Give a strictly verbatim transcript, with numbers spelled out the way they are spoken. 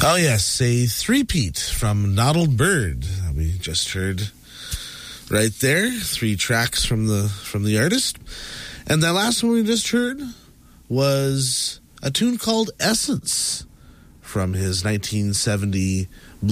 Oh, yes, a three-peat from Noddled Bird. We just heard right there, three tracks from the from the artist. And that last one we just heard was a tune called Essence from his nineteen seventy